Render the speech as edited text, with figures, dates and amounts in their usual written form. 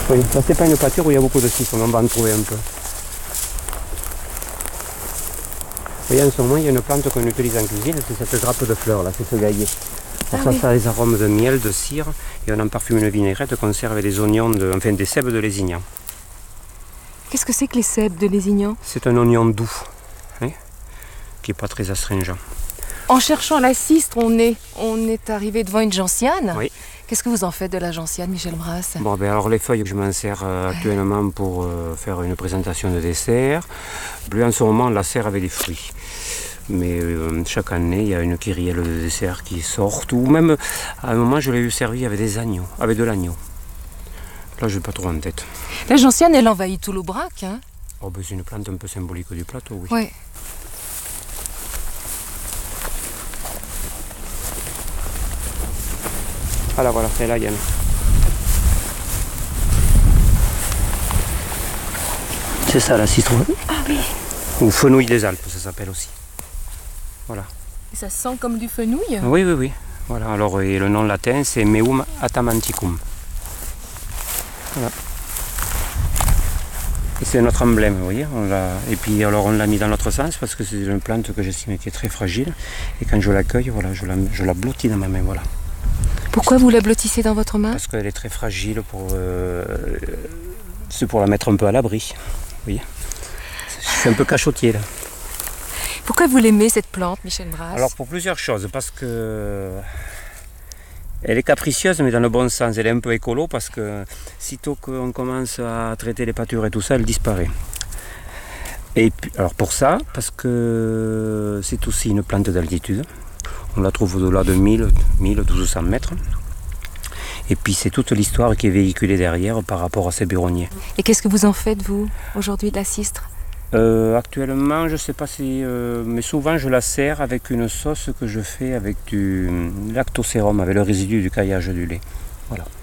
Oui, ça c'est pas une pâture où il y a beaucoup de citres, on va en trouver un peu. Et en ce moment, il y a une plante qu'on utilise en cuisine, c'est cette grappe de fleurs là, c'est ce gaillet. Alors ça a les arômes de miel, de cire, et on en parfume une vinaigrette qu'on sert avec des oignons, enfin des cèpes de lézignan. Qu'est-ce que c'est que les cèpes de lézignan? C'est un oignon doux, hein, qui n'est pas très astringent. En cherchant la cistre, on est arrivé devant une gentiane. Oui. Qu'est-ce que vous en faites de la gentiane, Michel Brasse? Bon, ben alors les feuilles, je m'en sers actuellement pour faire une présentation de dessert. Plus en ce moment, on la sert avec des fruits. Mais chaque année, il y a une kyrielle de dessert qui sort. Ou même, à un moment, je l'ai eu servi avec des agneaux, avec de l'agneau. Là, je n'ai pas trop en tête. La gentiane, elle envahit tout l'Aubrac, hein? Oh, ben, c'est une plante un peu symbolique du plateau, oui. Ouais. Ah là, voilà, c'est là, Yann. C'est ça, la citrouille. Ah oui. Ou fenouil des Alpes, ça s'appelle aussi. Voilà. Et ça sent comme du fenouil? Oui, oui, oui. Voilà, alors, et le nom latin, c'est Meum atamanticum. Voilà. Et c'est notre emblème, vous voyez. Et puis alors on l'a mis dans l'autre sens parce que c'est une plante que j'estime qui est très fragile. Et quand je l'accueille, voilà, je la blottis dans ma main, voilà. Pourquoi vous la blottissez dans votre main? Parce qu'elle est très fragile c'est pour la mettre un peu à l'abri. Vous voyez. Je suis un peu cachotier là. Pourquoi vous l'aimez cette plante, Michel Brasse? Alors pour plusieurs choses, parce que elle est capricieuse mais dans le bon sens, elle est un peu écolo parce que sitôt qu'on commence à traiter les pâtures et tout ça, elle disparaît. Et puis, alors pour ça, parce que c'est aussi une plante d'altitude, on la trouve au-delà de 1200 mètres. Et puis c'est toute l'histoire qui est véhiculée derrière par rapport à ces buronniers. Et qu'est-ce que vous en faites, vous, aujourd'hui, de la cistre? Actuellement, je ne sais pas si... mais souvent, je la sers avec une sauce que je fais avec du lactosérum, avec le résidu du caillage du lait. Voilà.